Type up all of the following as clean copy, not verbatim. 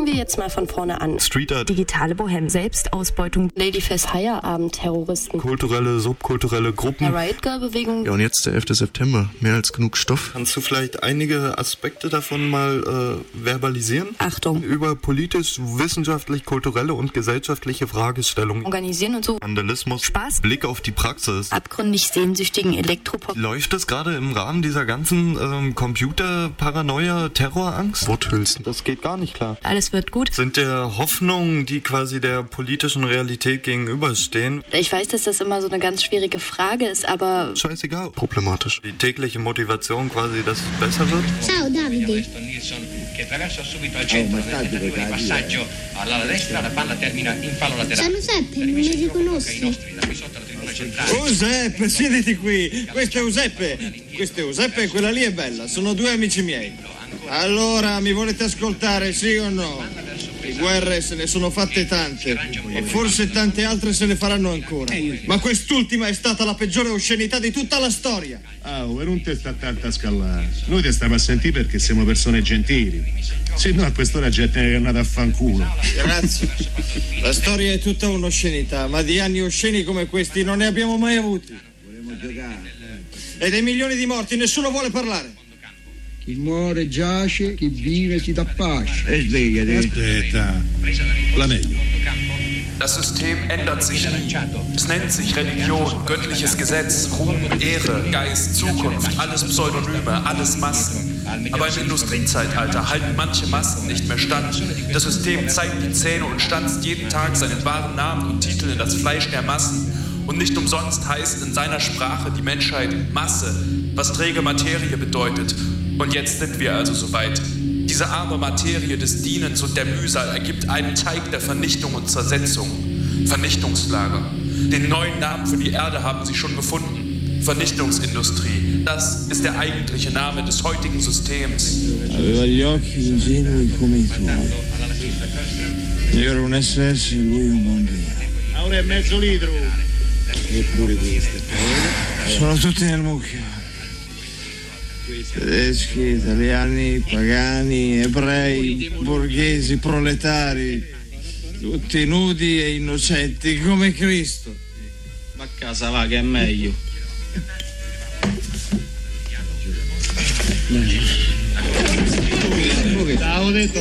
Fangen wir jetzt mal von vorne an. Street Art. Digitale Bohem, Selbstausbeutung. Ladyfest Feierabend-Terroristen. Kulturelle, subkulturelle Gruppen. Der Riot Girl-Bewegung. Ja, und jetzt der 11. September. Mehr als genug Stoff. Kannst du vielleicht einige Aspekte davon mal verbalisieren? Achtung. Über politisch, wissenschaftlich, kulturelle und gesellschaftliche Fragestellungen. Organisieren und so. Vandalismus. Spaß. Blick auf die Praxis. Abgründig sehnsüchtigen Elektropop. Läuft es gerade im Rahmen dieser ganzen Computer-Paranoia, Terrorangst? Worthülsen. Das geht gar nicht klar. Alles wird gut. Sind der Hoffnungen, die quasi der politischen Realität gegenüberstehen. Ich weiß, dass das immer so eine ganz schwierige Frage ist, aber... Scheißegal. Problematisch. Die tägliche Motivation quasi, dass es besser wird. Ciao Davide. San Giuseppe, non mi riconosci? Giuseppe, siediti qui. Questo è Giuseppe. Questo è Giuseppe e quella lì è Bella. Sono due amici miei. Allora, mi volete ascoltare, sì o no? Le guerre se ne sono fatte tante e forse tante altre se ne faranno ancora. Ma quest'ultima è stata la peggiore oscenità di tutta la storia. Ah, e non te sta tanta scallare. Noi te stiamo a sentire perché siamo persone gentili. Se no a quest'ora gente è andata a fanculo. Grazie. La storia è tutta un'oscenità, ma di anni osceni come questi non ne abbiamo mai avuti. Vogliamo giocare. E dei milioni di morti nessuno vuole parlare. Chi muore giace, chi vive si dà pace. Svegliati. Aspetta. La meglio. Das System ändert sich nie. Es nennt sich Religion, göttliches Gesetz, Ruhm, Ehre, Geist, Zukunft, alles Pseudonyme, alles Masken. Aber im Industriezeitalter halten manche Masken nicht mehr stand. Das System zeigt die Zähne und stanzt jeden Tag seinen wahren Namen und Titel in das Fleisch der Massen. Und nicht umsonst heißt in seiner Sprache die Menschheit Masse, was träge Materie bedeutet. Und jetzt sind wir also soweit. Diese arme Materie des Dienens und der Mühsal ergibt einen Teig der Vernichtung und Zersetzung. Vernichtungslager. Den neuen Namen für die Erde haben sie schon gefunden. Vernichtungsindustrie. Das ist der eigentliche Name des heutigen Systems. Aveva gli occhi ingenui come i tuoi. Io ero un SS, lui un bambino. A €1,5 litro. Eppure queste. Sono tutti nel mucchio. Tedeschi, italiani, pagani, ebrei, borghesi, proletari, tutti nudi e innocenti come Cristo. Ma a casa va che è meglio. T'avevo detto.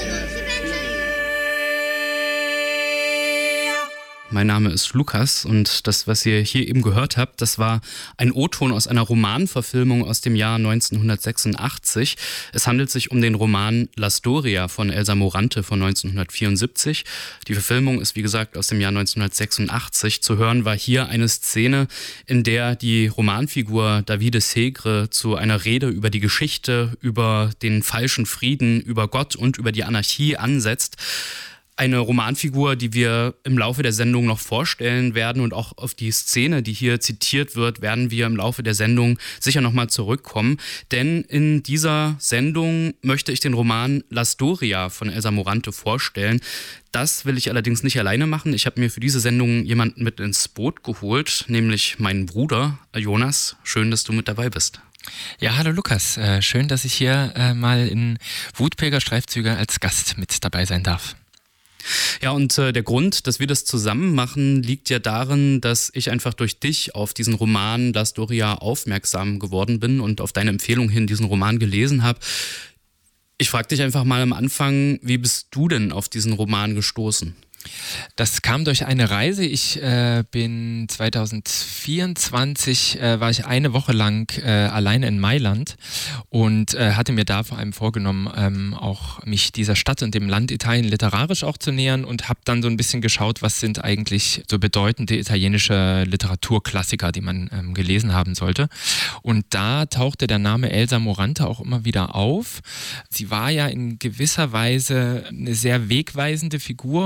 Mein Name ist Lukas und das, was ihr hier eben gehört habt, das war ein O-Ton aus einer Romanverfilmung aus dem Jahr 1986. Es handelt sich um den Roman La Storia von Elsa Morante von 1974. Die Verfilmung ist, wie gesagt, aus dem Jahr 1986. Zu hören war hier eine Szene, in der die Romanfigur Davide Segre zu einer Rede über die Geschichte, über den falschen Frieden, über Gott und über die Anarchie ansetzt. Eine Romanfigur, die wir im Laufe der Sendung noch vorstellen werden, und auch auf die Szene, die hier zitiert wird, werden wir im Laufe der Sendung sicher nochmal zurückkommen. Denn in dieser Sendung möchte ich den Roman La Storia von Elsa Morante vorstellen. Das will ich allerdings nicht alleine machen. Ich habe mir für diese Sendung jemanden mit ins Boot geholt, nämlich meinen Bruder Jonas. Schön, dass du mit dabei bist. Ja, hallo Lukas. Schön, dass ich hier mal in Wutpilger Streifzüge als Gast mit dabei sein darf. Ja, und der Grund, dass wir das zusammen machen, liegt ja darin, dass ich einfach durch dich auf diesen Roman La Storia aufmerksam geworden bin und auf deine Empfehlung hin diesen Roman gelesen habe. Ich frage dich einfach mal am Anfang, wie bist du denn auf diesen Roman gestoßen? Das kam durch eine Reise. Ich bin 2024, war ich eine Woche lang alleine in Mailand und hatte mir da vor allem vorgenommen, auch mich dieser Stadt und dem Land Italien literarisch auch zu nähern, und habe dann so ein bisschen geschaut, was sind eigentlich so bedeutende italienische Literaturklassiker, die man gelesen haben sollte. Und da tauchte der Name Elsa Morante auch immer wieder auf. Sie war ja in gewisser Weise eine sehr wegweisende Figur und eine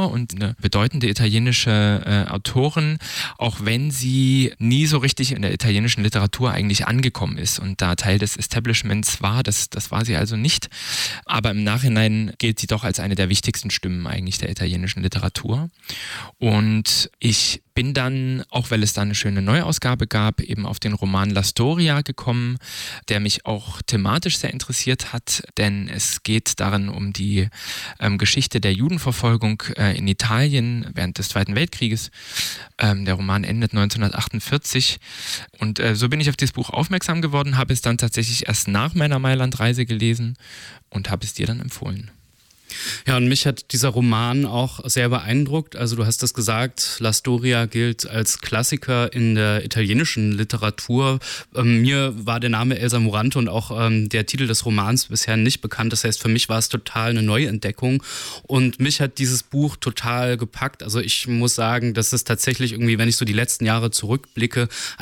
eine bedeutende italienische Autorin, auch wenn sie nie so richtig in der italienischen Literatur eigentlich angekommen ist und da Teil des Establishments war. Das war sie also nicht. Aber im Nachhinein gilt sie doch als eine der wichtigsten Stimmen eigentlich der italienischen Literatur. Und ich bin dann, auch weil es da eine schöne Neuausgabe gab, eben auf den Roman La Storia gekommen, der mich auch thematisch sehr interessiert hat, denn es geht darin um die Geschichte der Judenverfolgung in Italien während des Zweiten Weltkrieges. Der Roman endet 1948 und so bin ich auf dieses Buch aufmerksam geworden, habe es dann tatsächlich erst nach meiner Mailand-Reise gelesen und habe es dir dann empfohlen. Ja, und mich hat dieser Roman auch sehr beeindruckt. Also du hast das gesagt, La Storia gilt als Klassiker in der italienischen Literatur. Mir war der Name Elsa Morante und auch der Titel des Romans bisher nicht bekannt. Das heißt, für mich war es total eine Neuentdeckung und mich hat dieses Buch total gepackt. Also ich muss sagen, dass es tatsächlich irgendwie, wenn ich so die letzten Jahre zurückblicke,